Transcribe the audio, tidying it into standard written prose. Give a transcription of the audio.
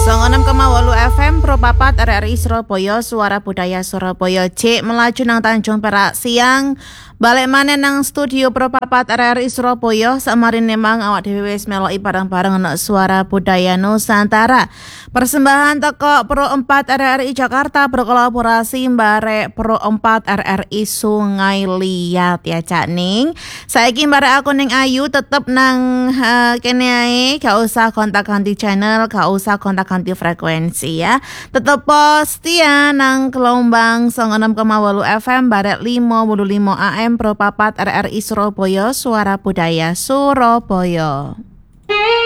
96,8 FM Pro Papat RRI Surabaya Suara Budaya Surabaya Cek melaju nang Tanjung Perak siang balik maneh nang studio Pro Papat RRI Surabaya samarin nemang awak dhewe wis meloki bareng-bareng ana Suara Budaya Nusantara. Persembahan teko Pro 4 RRI Jakarta berkolaborasi barek Pro 4 RRI Sungai Liat ya Cak Ning. Saiki barek aku ning Ayu tetep nang kene ae, gak usah kontak-ganti channel, gak usah kontak-ganti frekuensi ya. Tetep setia nang gelombang 96,8 FM barek 55 AM Pro Papat RRI Surabaya Suara Budaya Surabaya.